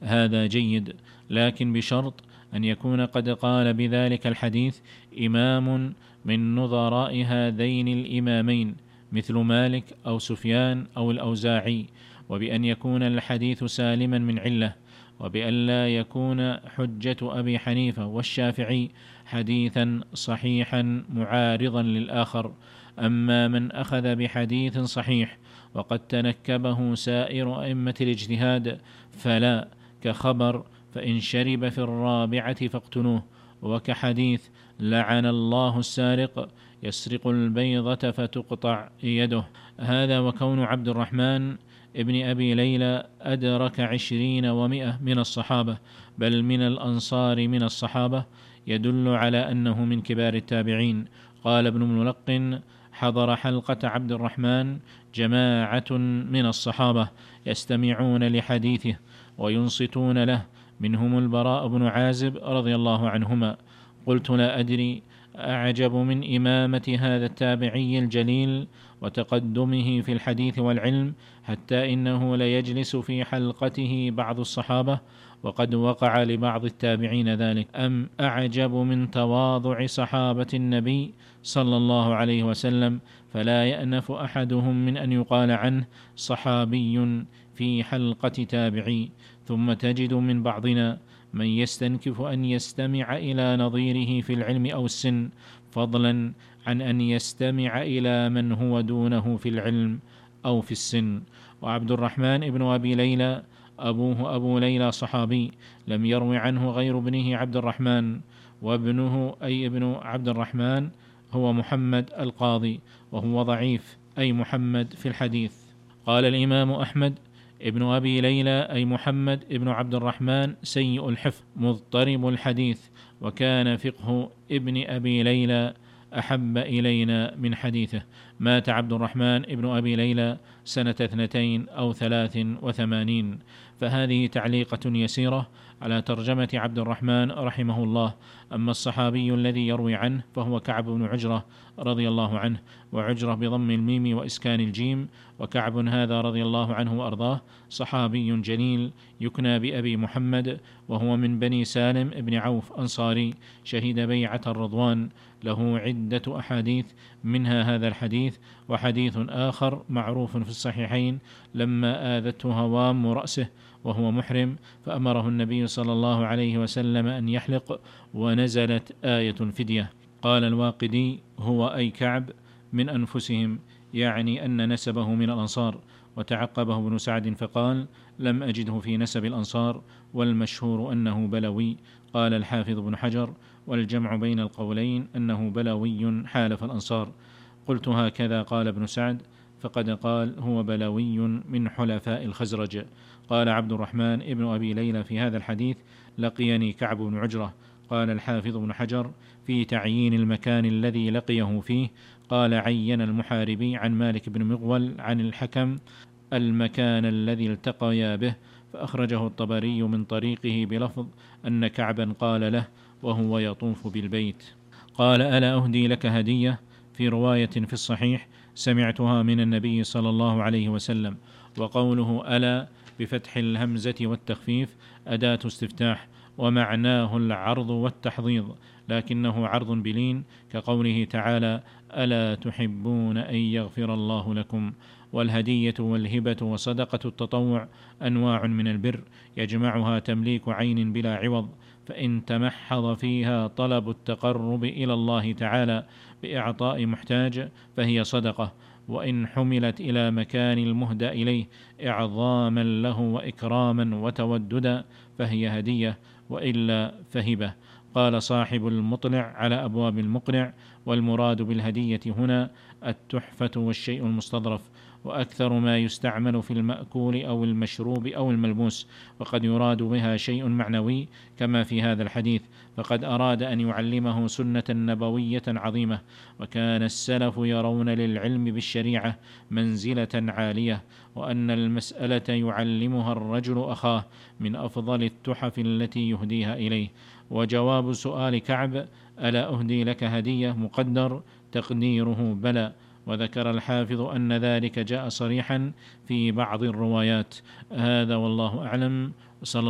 هذا جيد، لكن بشرط أن يكون قد قال بذلك الحديث إمام من نظراء هذين الإمامين مثل مالك أو سفيان أو الأوزاعي، وبأن يكون الحديث سالما من علة، وبأن لا يكون حجة أبي حنيفة والشافعي حديثا صحيحا معارضا للآخر. أما من أخذ بحديث صحيح وقد تنكبه سائر أئمة الاجتهاد فلا، كخبر فإن شرب في الرابعة فاقتلوه، وكحديث لعن الله السارق يسرق البيضة فتقطع يده. هذا وكون عبد الرحمن ابن أبي ليلى أدرك 20 و100 من الصحابة بل من الأنصار من الصحابة يدل على أنه من كبار التابعين. قال ابن ملقن: حضر حلقة عبد الرحمن جماعة من الصحابة يستمعون لحديثه وينصتون له، منهم البراء بن عازب رضي الله عنهما. قلت: لا أدري أعجب من إمامة هذا التابعي الجليل وتقدمه في الحديث والعلم، حتى إنه ليجلس في حلقته بعض الصحابة وقد وقع لبعض التابعين ذلك، أم أعجب من تواضع صحابة النبي صلى الله عليه وسلم، فلا يأنف أحدهم من أن يقال عنه صحابي في حلقة تابعي. ثم تجد من بعضنا من يستنكف أن يستمع إلى نظيره في العلم أو السن، فضلا عن أن يستمع إلى من هو دونه في العلم أو في السن. وعبد الرحمن ابن أبي ليلى أبوه أبو ليلى صحابي لم يروي عنه غير ابنه عبد الرحمن، وابنه أي ابن عبد الرحمن هو محمد القاضي، وهو ضعيف أي محمد في الحديث. قال الإمام أحمد: ابن أبي ليلى أي محمد ابن عبد الرحمن سيء الحفظ مضطرب الحديث، وكان فقه ابن أبي ليلى أحب إلينا من حديثه. مات عبد الرحمن ابن أبي ليلى سنة 82 أو 83. فهذه تعليقة يسيرة على ترجمة عبد الرحمن رحمه الله. أما الصحابي الذي يروي عنه فهو كعب بن عجرة رضي الله عنه، وعجرة بضم الميم وإسكان الجيم، وكعب هذا رضي الله عنه وأرضاه صحابي جليل يكنى بأبي محمد، وهو من بني سالم بن عوف أنصاري، شهد بيعة الرضوان، له عدة أحاديث منها هذا الحديث. وحديث آخر معروف في الصحيحين: لما آذته هوام رأسه وهو محرم فأمره النبي صلى الله عليه وسلم أن يحلق، ونزلت آية الفدية. قال الواقدي: هو أي كعب من أنفسهم، يعني أن نسبه من الأنصار. وتعقبه ابن سعد فقال: لم أجده في نسب الأنصار، والمشهور أنه بلوي. قال الحافظ بن حجر: والجمع بين القولين أنه بلوي حالف الأنصار. قلت: هكذا قال ابن سعد، فقد قال هو بلوي من حلفاء الخزرج. قال عبد الرحمن ابن أبي ليلى في هذا الحديث: لقيني كعب بن عجرة. قال الحافظ بن حجر في تعيين المكان الذي لقيه فيه، قال: عين المحاربي عن مالك بن مغول عن الحكم المكان الذي التقيا به، فأخرجه الطبري من طريقه بلفظ أن كعبا قال له وهو يطوف بالبيت. قال: ألا أهدي لك هدية؟ في رواية في الصحيح: سمعتها من النبي صلى الله عليه وسلم. وقوله ألا بفتح الهمزة والتخفيف أداة استفتاح، ومعناه العرض والتحضيض، لكنه عرض بلين، كقوله تعالى: ألا تحبون أن يغفر الله لكم. والهدية والهبة وصدقة التطوع أنواع من البر يجمعها تمليك عين بلا عوض، فإن تمحض فيها طلب التقرب إلى الله تعالى بإعطاء محتاج فهي صدقة، وإن حملت إلى مكان المهدى إليه إعظاما له وإكراما وتوددا فهي هدية، وإلا فهبة. قال صاحب المطلع على أبواب المقنع: والمراد بالهدية هنا التحفة والشيء المستظرف، وأكثر ما يستعمل في المأكول أو المشروب أو الملبوس، وقد يراد بها شيء معنوي كما في هذا الحديث، فقد أراد أن يعلمه سنة نبوية عظيمة. وكان السلف يرون للعلم بالشريعة منزلة عالية، وأن المسألة يعلمها الرجل أخاه من أفضل التحف التي يهديها إليه. وجواب سؤال كعب: ألا أهدي لك هدية؟ مقدر تقديره بلى. وذكر الحافظ أن ذلك جاء صريحا في بعض الروايات. هذا والله أعلم. صلى